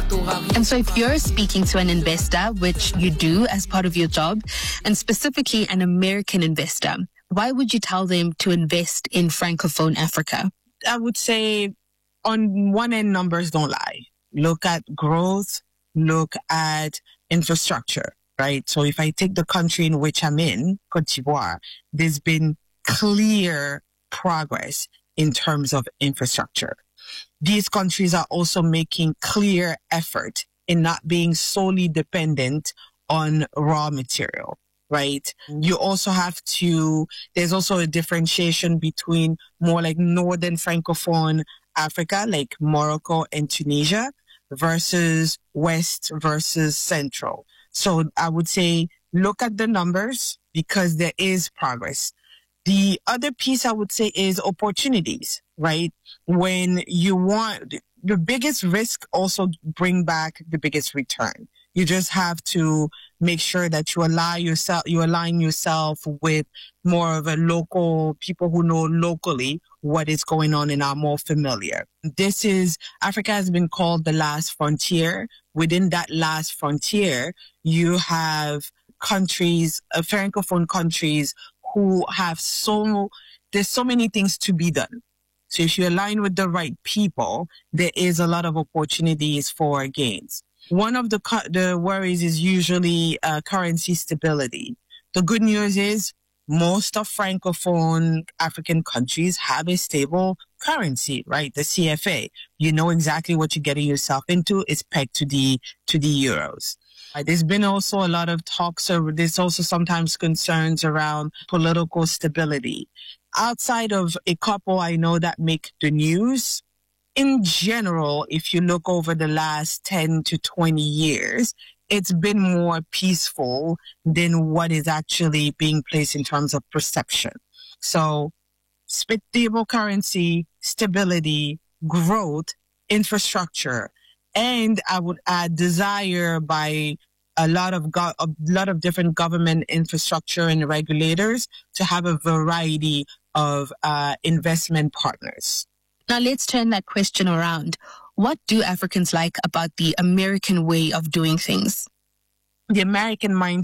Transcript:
And so if you're speaking to an investor, which you do as part of your job, and specifically an American investor, why would you tell them to invest in Francophone Africa? I would say on one end, numbers don't lie. Look at growth, look at infrastructure, right? So if I take the country in which I'm in, Cote d'Ivoire, there's been clear progress in terms of infrastructure. These countries are also making clear effort in not being solely dependent on raw material, right? You also have to, there's also a differentiation between more like Northern Francophone Africa, like Morocco and Tunisia, versus West versus Central. So I would say look at the numbers because there is progress. The other piece I would say is opportunities, right? When you want the biggest risk, also bring back the biggest return. You just have to make sure that you align yourself with more of a local, people who know locally what is going on and are more familiar. Africa has been called the last frontier. Within that last frontier, you have countries, Francophone countries, who have there's so many things to be done. So if you align with the right people, there is a lot of opportunities for gains. One of the worries is usually currency stability. The good news is most of Francophone African countries have a stable currency, right? The CFA. You know exactly what you're getting yourself into. It's pegged to the euros. There's been also a lot of talks, or there's also sometimes concerns around political stability. Outside of a couple I know that make the news, in general, if you look over the last 10 to 20 years, it's been more peaceful than what is actually being placed in terms of perception. So stable currency, stability, growth, infrastructure, and I would add desire by a lot of different government infrastructure and regulators to have a variety of investment partners. Now let's turn that question around. What do Africans like about the American way of doing things? The American mindset